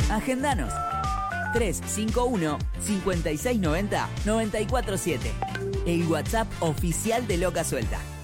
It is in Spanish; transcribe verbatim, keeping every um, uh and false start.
Agendanos. tres cinco uno, cinco seis nueve cero, nueve cuatro siete. El WhatsApp oficial de Loca Suelta.